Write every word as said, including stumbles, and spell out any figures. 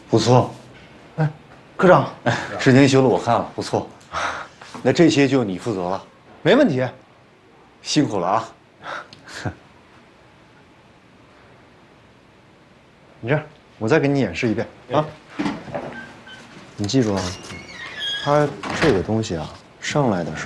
不错。 哎，科长， 哎，之前修的我看了，不错。那这些就你负责了。 没问题。 辛苦了啊。 你这样，我再给你演示一遍啊。你记住啊，它这个东西啊，上来的时候。